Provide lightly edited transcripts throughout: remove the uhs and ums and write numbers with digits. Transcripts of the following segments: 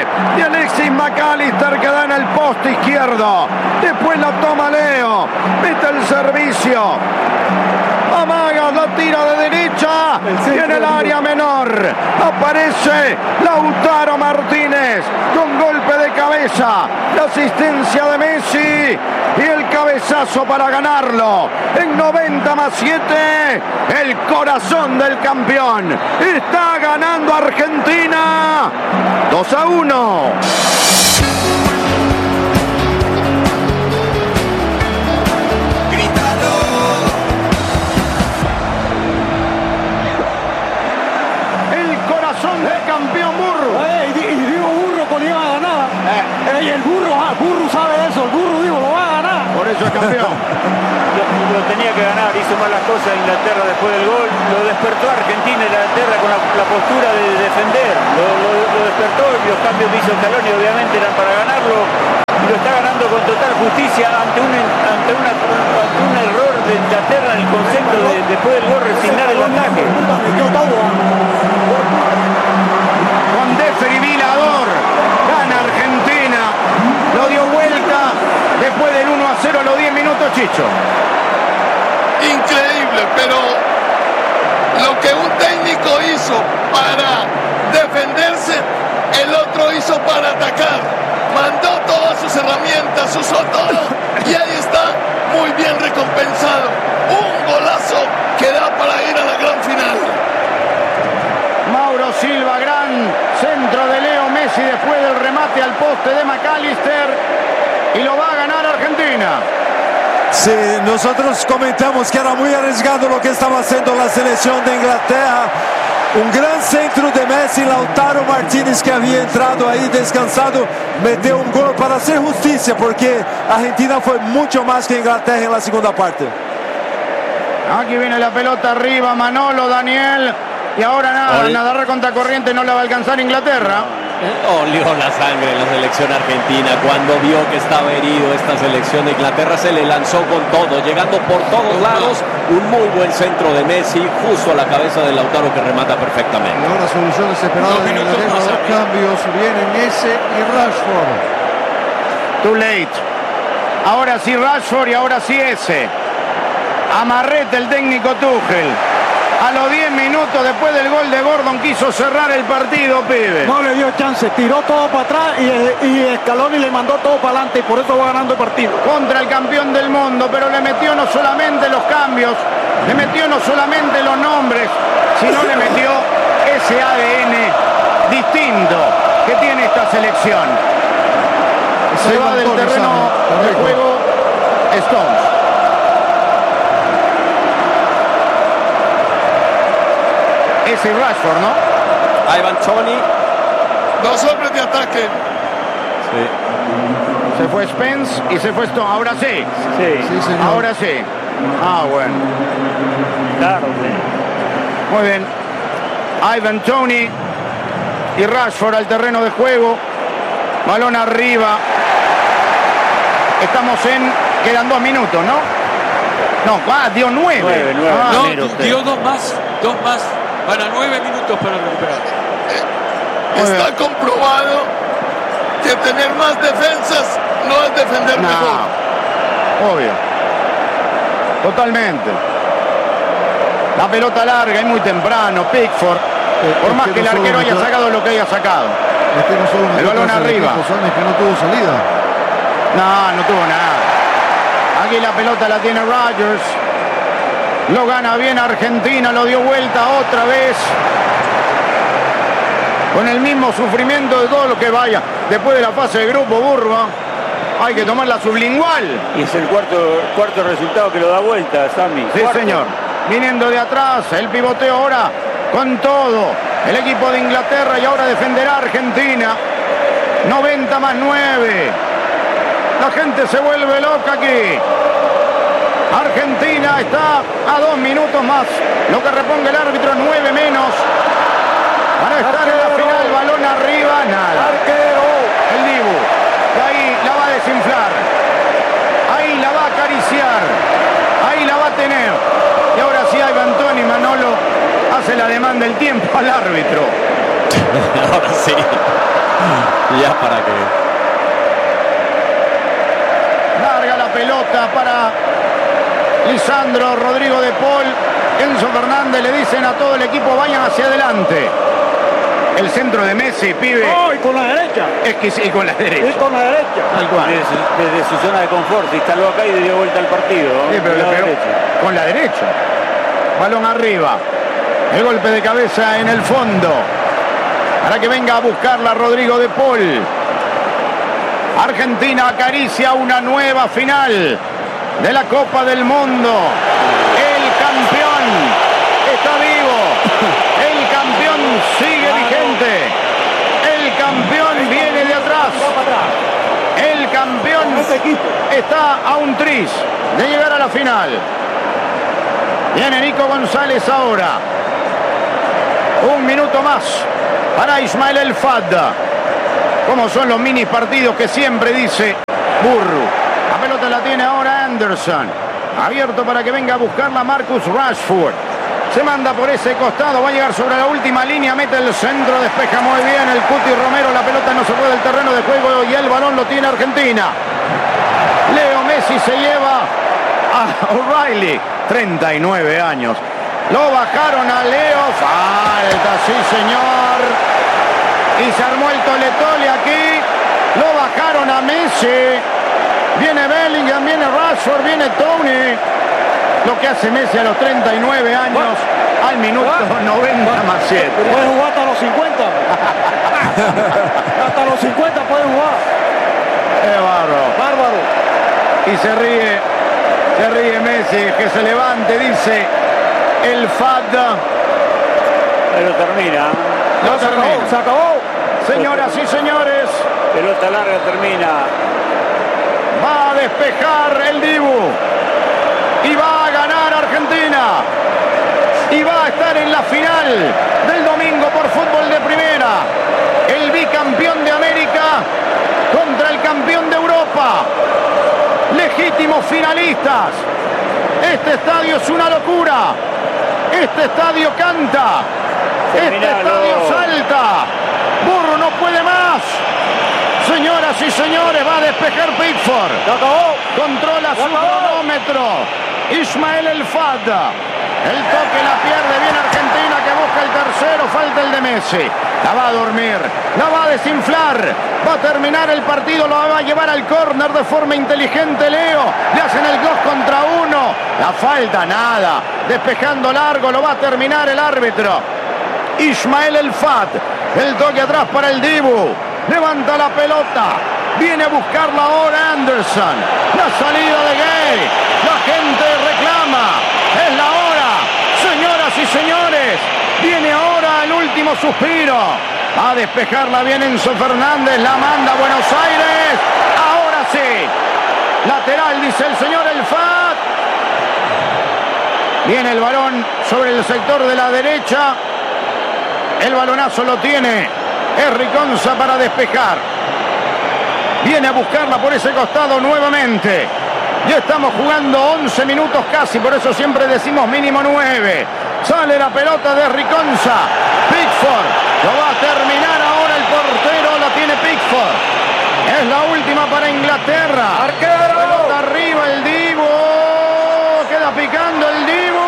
de Alexis McAllister que da en el poste izquierdo. Después la toma Leo, mete el servicio. Amaga, la tira de derecha y en el área menor aparece Lautaro Martínez con golpe de cabeza, la asistencia de Messi y el cabezazo para ganarlo en 90+7. El corazón del campeón está ganando Argentina 2-1. Campeón Burro. Y digo Burro cuando iba a ganar. El burro sabe eso. El burro digo lo va a ganar. Por eso es campeón. lo tenía que ganar, hizo mal las cosas Inglaterra después del gol. Lo despertó Argentina. Inglaterra con la postura de defender. Lo despertó y los cambios que hizo Scaloni obviamente eran para ganarlo. Y lo está ganando con total justicia ante un error de Inglaterra en el concepto de después del gol resignar el ataque. Con desfibrilador gana Argentina, lo dio vuelta después del 1-0 a los 10 minutos, Chicho. Increíble, pero lo que un técnico hizo para defenderse, el otro hizo para atacar. Mandó todas sus herramientas, usó todo y ahí está, muy bien recompensado. Un golazo que da para ir a la gran final. Mauro Silva, gran centro de Leo Messi después del remate al poste de McAllister y lo va a ganar Argentina. Sí, nosotros comentamos que era muy arriesgado lo que estaba haciendo la selección de Inglaterra. Un gran centro de Messi, Lautaro Martínez que había entrado ahí descansado, metió un gol para hacer justicia porque Argentina fue mucho más que Inglaterra en la segunda parte. Aquí viene la pelota arriba, Manolo, Daniel. Y ahora nada, nadar contra corriente no la va a alcanzar Inglaterra. Olió la sangre en la selección argentina cuando vio que estaba herido esta selección de Inglaterra. Se le lanzó con todo, llegando por todos lados. Un muy buen centro de Messi, justo a la cabeza de Lautaro que remata perfectamente. Ahora solución desesperada de Inglaterra, dos cambios, vienen Ese y Rashford. Too late. Ahora sí Rashford y ahora sí Ese. Amarrete el técnico Tuchel. A los 10 minutos después del gol de Gordon quiso cerrar el partido, pibe. No le dio chance, tiró todo para atrás y Scaloni le mandó todo para adelante y por eso va ganando el partido. Contra el campeón del mundo, pero le metió no solamente los cambios, le metió no solamente los nombres, sino le metió ese ADN distinto que tiene esta selección. Se va del terreno de juego Stones. Ese Rashford, ¿no? Ivan Toney. Dos hombres de ataque. Sí. Se fue Spence y se fue Stone. Ahora sí. Sí, señor. Ahora sí. Ah, bueno. Claro, Muy bien. Ivan Toney y Rashford al terreno de juego. Balón arriba. Estamos en... Quedan 2 minutos, ¿no? No, dio 9. No, dio dos más. Para 9 minutos para recuperar. Está comprobado que tener más defensas no es defender mejor. Obvio. Totalmente. La pelota larga y muy temprano. Pickford. Por más que el arquero haya sacado lo que haya sacado. El balón arriba. Que no tuvo salida. No tuvo nada. Aquí la pelota la tiene Rodgers. Lo gana bien Argentina, lo dio vuelta otra vez. Con el mismo sufrimiento de todo lo que vaya. Después de la fase de grupo, Burba, hay que tomar la sublingual. Y es el cuarto resultado que lo da vuelta, Sammy. Sí, señor. Viniendo de atrás, el pivoteo ahora con todo. El equipo de Inglaterra y ahora defenderá a Argentina. 90+9. La gente se vuelve loca aquí. Argentina está a 2 minutos más. Lo que reponga el árbitro, 9 menos. Para estar en la final, balón arriba, nada. El Dibu. De ahí la va a desinflar. Ahí la va a acariciar. Ahí la va a tener. Y ahora sí, Ivan Toney, Manolo hace la demanda del tiempo al árbitro. Ahora sí. Ya para qué. Larga la pelota para Lisandro, Rodrigo de Paul, Enzo Fernández. Le dicen a todo el equipo, vayan hacia adelante. El centro de Messi, pibe. ¡Oh, y con la derecha! Es que sí, con la derecha. Y con la derecha. Tal cual. Desde su zona de confort, instaló acá y dio vuelta al partido. Sí, pero le pegó con la derecha. Balón arriba. El golpe de cabeza en el fondo. Para que venga a buscarla Rodrigo de Paul. Argentina acaricia una nueva final de la Copa del Mundo. El campeón está vivo. El campeón sigue vigente. El campeón viene de atrás. El campeón está a un tris de llegar a la final. Viene Nico González ahora. Un minuto más para Ismael El Fad. Como son los mini partidos que siempre dice Burru. La pelota la tiene ahora Anderson. Abierto para que venga a buscarla Marcus Rashford. Se manda por ese costado, va a llegar sobre la última línea, mete el centro, despeja muy bien el Cuti Romero. La pelota no se fue del terreno de juego y el balón lo tiene Argentina. Leo Messi se lleva a O'Reilly, 39 años. Lo bajaron a Leo, falta, sí señor. Y se armó el toletole aquí. Lo bajaron a Messi. Viene Bellingham, viene Rashford, viene Tony. Lo que hace Messi a los 39 años, al minuto 90 más 7. Puede jugar hasta los 50. Hasta los 50 puede jugar. ¡Qué bárbaro! Bárbaro. Y se ríe Messi, que se levante, dice El Fad. Pero termina. No termina. Se acabó. Señoras y señores, Pelota larga, termina. va a despejar el Dibu. Y va a ganar Argentina. Y va a estar en la final del domingo por fútbol de primera. El bicampeón de América contra el campeón de Europa. Legítimos finalistas. Este estadio es una locura. Este estadio canta. Este estadio salta. Burro no puede más. Señoras y señores, va a despejar Pickford. Controla su cronómetro. Ismael El Fad. El toque la pierde bien Argentina, que busca el tercero. Falta el de Messi. La va a dormir. La va a desinflar. Va a terminar el partido. Lo va a llevar al córner de forma inteligente Leo. Le hacen el 2 contra 1. La falta nada. Despejando largo. Lo va a terminar el árbitro. Ismael El Fad. El toque atrás para el Dibu. Levanta la pelota. Viene a buscarla ahora Anderson. La salida de Gay. La gente reclama. Es la hora. Señoras y señores. Viene ahora el último suspiro. A despejarla bien Enzo Fernández. La manda a Buenos Aires. Ahora sí. Lateral, dice el señor El Fad. Viene el balón sobre el sector de la derecha. El balonazo lo tiene Riconza para despejar. Viene a buscarla por ese costado nuevamente. Ya estamos jugando 11 minutos casi, por eso siempre decimos mínimo 9. Sale la pelota de Riconza. Pickford lo va a terminar ahora el portero, la tiene Pickford. Es la última para Inglaterra. Arquero. Pelota arriba el Dibu. Queda picando el Dibu.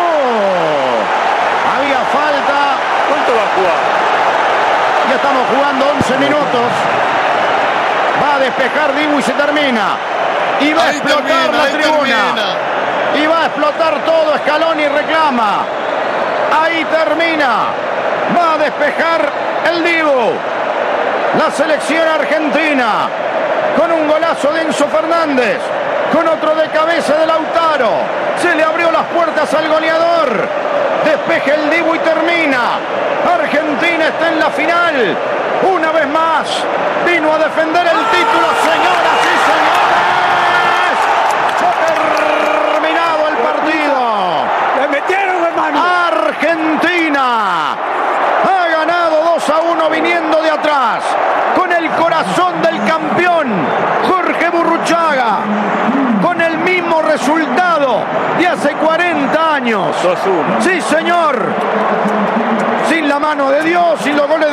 Había falta. ¿Cuánto va a jugar? Ya estamos jugando 11 minutos. Va a despejar Dibu y se termina. Y va a explotar la tribuna. Y va a explotar todo. Scaloni reclama. Ahí termina. Va a despejar el Dibu. La selección argentina. Con un golazo de Enzo Fernández. Con otro de cabeza de Lautaro. Se le abrió las puertas al goleador. Despeja el Dibu y termina. Argentina está en la final. Una vez más. Vino a defender el título, señoras y señores. Terminado el partido. Le metieron, hermano. Argentina ha ganado 2-1 viniendo de atrás. Con el corazón del campeón, Jorge Burruchaga. Con el mismo resultado de hace 40 años. 2-1. Sí, señor. Sin la mano de Dios, sin los goles de Diego,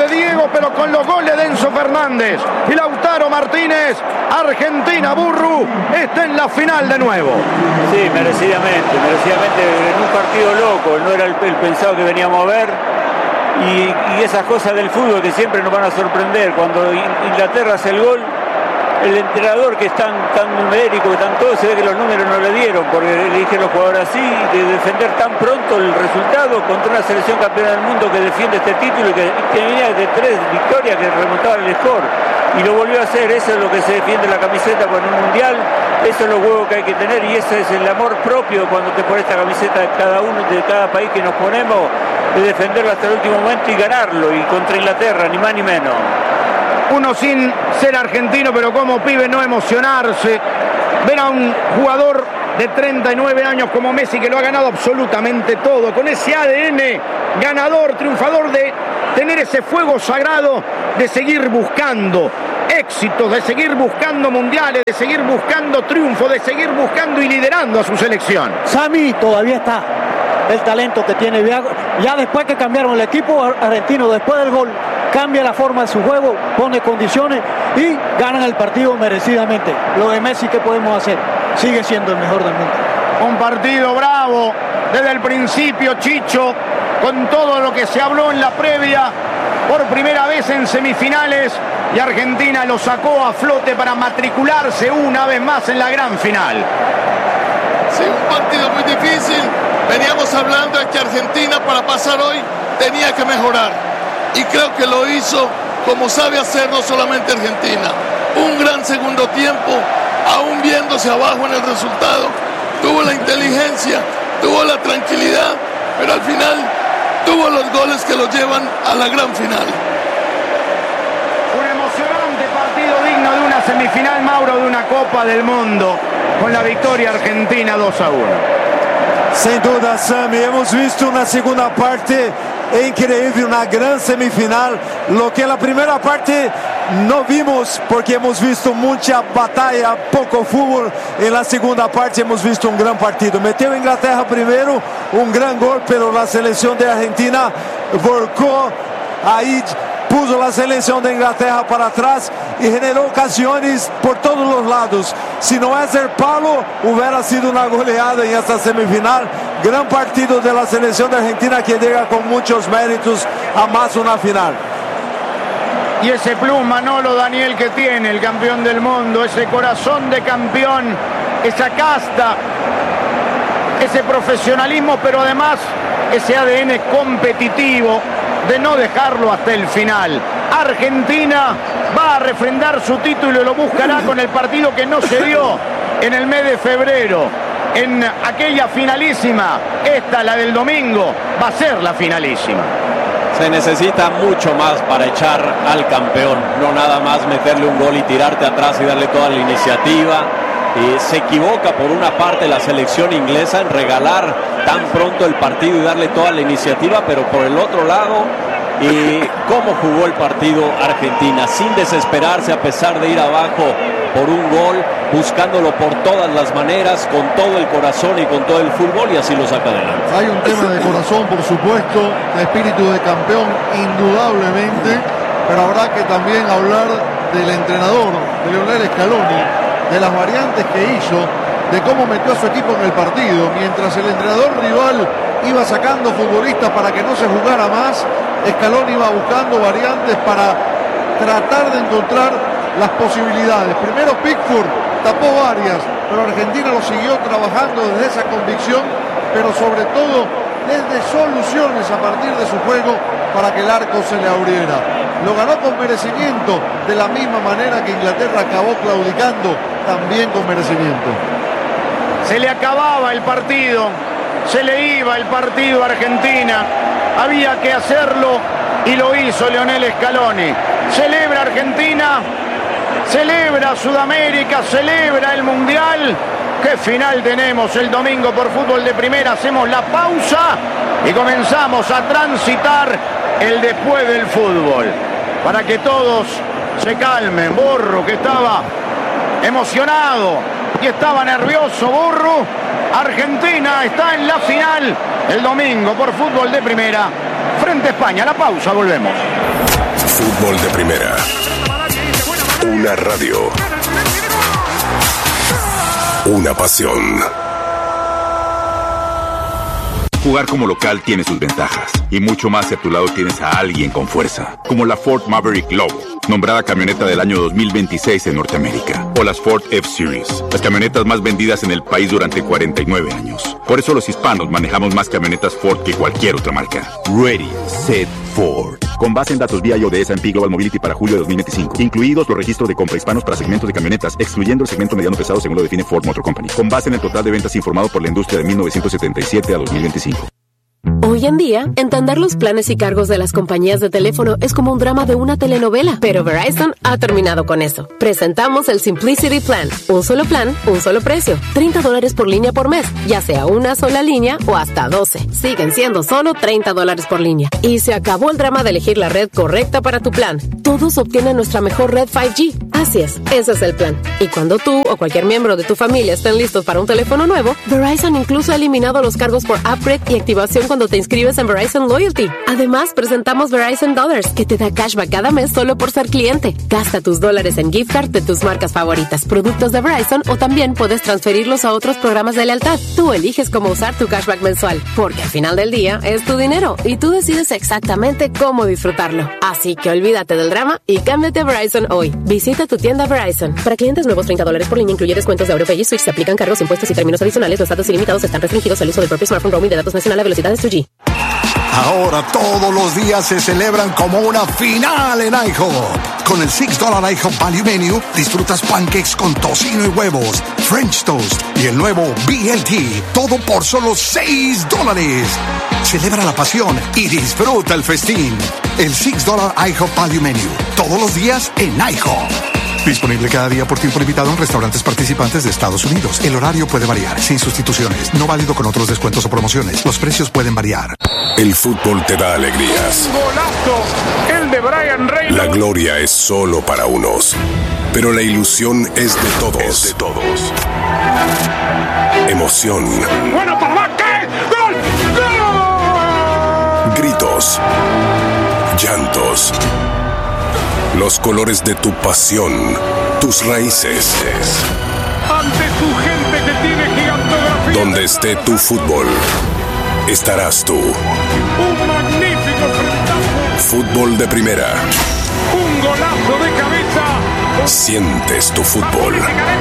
pero con los goles de Enzo Fernández y Lautaro Martínez, Argentina, Burru, está en la final de nuevo. Sí, merecidamente, en un partido loco, no era el pensado que veníamos a ver. Y esas cosas del fútbol que siempre nos van a sorprender. Cuando Inglaterra hace el gol, el entrenador, que es tan numérico, que tan todo, se ve que los números no le dieron, porque le dije a los jugadores así, de defender tan pronto el resultado contra una selección campeona del mundo que defiende este título y que venía de 3 victorias que remontaban el score, y lo volvió a hacer. Eso es lo que se defiende la camiseta con un mundial, eso es los huevos que hay que tener, y ese es el amor propio cuando te pones esta camiseta de cada uno, de cada país que nos ponemos, de defenderlo hasta el último momento y ganarlo, y contra Inglaterra, ni más ni menos. Uno sin ser argentino, pero como pibe no emocionarse, ver a un jugador de 39 años como Messi, que lo ha ganado absolutamente todo, con ese ADN ganador, triunfador, de tener ese fuego sagrado, de seguir buscando éxitos, de seguir buscando mundiales, de seguir buscando triunfos, de seguir buscando y liderando a su selección. Sami todavía está el talento que tiene. Ya después que cambiaron el equipo argentino, después del gol, cambia la forma de su juego, pone condiciones y ganan el partido merecidamente. Lo de Messi, ¿qué podemos hacer? Sigue siendo el mejor del mundo. Un partido bravo desde el principio, Chicho, con todo lo que se habló en la previa, por primera vez en semifinales, y Argentina lo sacó a flote para matricularse una vez más en la gran final. Sí, un partido muy difícil. Veníamos hablando de que Argentina, para pasar hoy, tenía que mejorar. Y creo que lo hizo como sabe hacer no solamente Argentina. Un gran segundo tiempo, aún viéndose abajo en el resultado. Tuvo la inteligencia, tuvo la tranquilidad, pero al final tuvo los goles que lo llevan a la gran final. Un emocionante partido digno de una semifinal, Mauro, de una Copa del Mundo, con la victoria argentina 2-1. Sem duda, Sami, hemos visto una segunda parte increíble, una gran semifinal. Lo que en la primera parte no vimos, porque hemos visto mucha batalla, poco fútbol. En la segunda parte hemos visto un gran partido. Metió Inglaterra primero, un gran gol, pero la selección de Argentina volcó ahí, puso la selección de Inglaterra para atrás y generó ocasiones por todos los lados. Si no es el palo, hubiera sido una goleada en esta semifinal. Gran partido de la selección de Argentina, que llega con muchos méritos a más una final. Y ese plus, Manolo, Daniel, que tiene el campeón del mundo, ese corazón de campeón, esa casta, ese profesionalismo, pero además ese ADN competitivo de no dejarlo hasta el final. Argentina va a refrendar su título y lo buscará con el partido que no se dio en el mes de febrero, en aquella finalísima. Esta, la del domingo, va a ser la finalísima. Se necesita mucho más para echar al campeón, no nada más meterle un gol y tirarte atrás y darle toda la iniciativa. Se equivoca por una parte la selección inglesa en regalar tan pronto el partido y darle toda la iniciativa, pero por el otro lado, y cómo jugó el partido Argentina, sin desesperarse a pesar de ir abajo por un gol, buscándolo por todas las maneras, con todo el corazón y con todo el fútbol, y así lo saca adelante. Hay un tema de corazón, por supuesto, de espíritu de campeón, indudablemente, pero habrá que también hablar del entrenador, de Lionel Scaloni, de las variantes que hizo, de cómo metió a su equipo en el partido. Mientras el entrenador rival iba sacando futbolistas para que no se jugara más, Scaloni iba buscando variantes para tratar de encontrar las posibilidades. Primero Pickford tapó varias, pero Argentina lo siguió trabajando desde esa convicción, pero sobre todo desde soluciones a partir de su juego para que el arco se le abriera. Lo ganó con merecimiento, de la misma manera que Inglaterra acabó claudicando, también con merecimiento. Se le acababa el partido, se le iba el partido a Argentina, había que hacerlo y lo hizo Lionel Scaloni. Celebra Argentina, celebra Sudamérica, celebra el Mundial. ¿Qué final tenemos el domingo por Fútbol de Primera? Hacemos la pausa y comenzamos a transitar el después del fútbol, para que todos se calmen. Burru, que estaba emocionado y estaba nervioso, Burru. Argentina está en la final el domingo por Fútbol de Primera frente a España. La pausa, volvemos. Fútbol de Primera. Una radio. Una pasión. Jugar como local tiene sus ventajas, y mucho más si a tu lado tienes a alguien con fuerza, como la Ford Maverick Lobo, nombrada camioneta del año 2026 en Norteamérica, o las Ford F-Series, las camionetas más vendidas en el país durante 49 años. Por eso los hispanos manejamos más camionetas Ford que cualquier otra marca. Ready, Set, Ford. Con base en datos BI de S&P Global Mobility para julio de 2025, incluidos los registros de compra hispanos para segmentos de camionetas, excluyendo el segmento mediano pesado según lo define Ford Motor Company, con base en el total de ventas informado por la industria de 1977 a 2025. Hoy en día, entender los planes y cargos de las compañías de teléfono es como un drama de una telenovela, pero Verizon ha terminado con eso. Presentamos el Simplicity Plan. Un solo plan, un solo precio. $30 por línea por mes, ya sea una sola línea o hasta 12. Siguen siendo solo $30 por línea. Y se acabó el drama de elegir la red correcta para tu plan. Todos obtienen nuestra mejor red 5G. Así es, ese es el plan. Y cuando tú o cualquier miembro de tu familia estén listos para un teléfono nuevo, Verizon incluso ha eliminado los cargos por upgrade y activación cuando te inscribes en Verizon Loyalty. Además, presentamos Verizon Dollars, que te da cashback cada mes solo por ser cliente. Gasta tus dólares en gift card de tus marcas favoritas, productos de Verizon, o también puedes transferirlos a otros programas de lealtad. Tú eliges cómo usar tu cashback mensual, porque al final del día es tu dinero y tú decides exactamente cómo disfrutarlo. Así que olvídate del drama y cámbiate a Verizon hoy. Visita tu tienda Verizon. Para clientes nuevos, $30 por línea, incluye descuentos de AuroPay y Switch. Se aplican cargos, impuestos y términos adicionales. Los datos ilimitados están restringidos al uso del propio smartphone roaming de datos nacional a velocidades 2G. Ahora todos los días se celebran como una final en IHOP. Con el $6 IHOP Value Menu disfrutas pancakes con tocino y huevos, French toast y el nuevo BLT. Todo por solo $6. Celebra la pasión y disfruta el festín. El $6 IHOP Value Menu. Todos los días en IHOP. Disponible cada día por tiempo limitado en restaurantes participantes de Estados Unidos. El horario puede variar, sin sustituciones. No válido con otros descuentos o promociones. Los precios pueden variar. El fútbol te da alegrías. Golazo, el de Brian Reynolds. La gloria es solo para unos, pero la ilusión es de todos. Emoción. Bueno, papá, ¿qué? ¡Gol! ¡Gol! Gritos. Llantos. Los colores de tu pasión, tus raíces. Ante tu gente que tiene gigantografía. Donde esté tu fútbol, estarás tú. Un magnífico frentazo. Fútbol de Primera. Un golazo de cabeza. Sientes tu fútbol.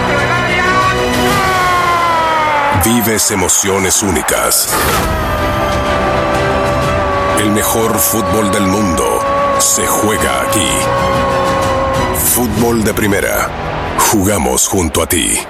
Vives emociones únicas. El mejor fútbol del mundo se juega aquí. Fútbol de Primera. Jugamos junto a ti.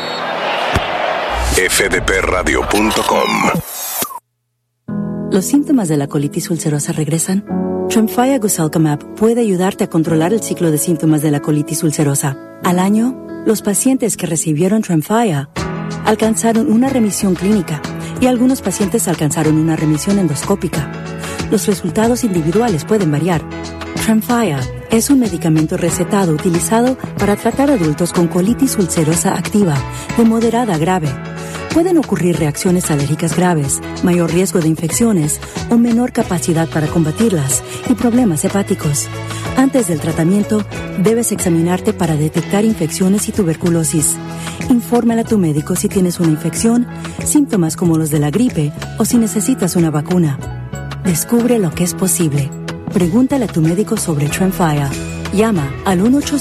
fdpradio.com. ¿Los síntomas de la colitis ulcerosa regresan? Tremfya Guselkumab puede ayudarte a controlar el ciclo de síntomas de la colitis ulcerosa. Al año, los pacientes que recibieron Tremfya alcanzaron una remisión clínica y algunos pacientes alcanzaron una remisión endoscópica. Los resultados individuales pueden variar. Tremfya es un medicamento recetado utilizado para tratar adultos con colitis ulcerosa activa de moderada a grave. Pueden ocurrir reacciones alérgicas graves, mayor riesgo de infecciones o menor capacidad para combatirlas y problemas hepáticos. Antes del tratamiento, debes examinarte para detectar infecciones y tuberculosis. Infórmale a tu médico si tienes una infección, síntomas como los de la gripe o si necesitas una vacuna. Descubre lo que es posible. Pregúntale a tu médico sobre Tremfya. Llama al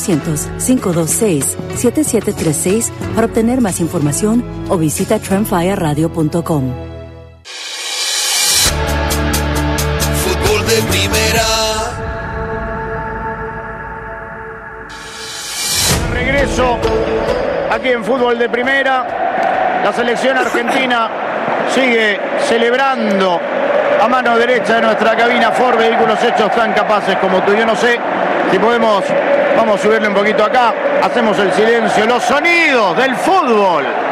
1-800-526-7736 para obtener más información o visita tremfyaradio.com. Fútbol de Primera. Regreso aquí en Fútbol de Primera. La selección argentina sigue celebrando a mano derecha de nuestra cabina Ford, vehículos hechos tan capaces como tú. Yo no sé si podemos, vamos a subirle un poquito acá, hacemos el silencio, los sonidos del fútbol.